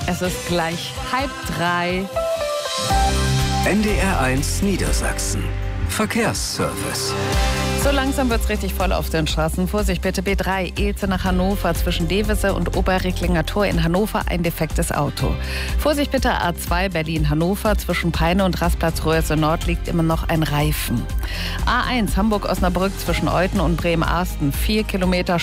Es ist gleich 2:30. NDR1 Niedersachsen. Verkehrsservice. So langsam wird's richtig voll auf den Straßen. Vorsicht bitte, B3, Elze nach Hannover zwischen Devese und Oberrecklinger Tor in Hannover ein defektes Auto. Vorsicht bitte, A2 Berlin-Hannover zwischen Peine und Rastplatz Röhrse Nord liegt immer noch ein Reifen. A1 Hamburg-Osnabrück zwischen Euten und Bremen-Arsten 4 Kilometer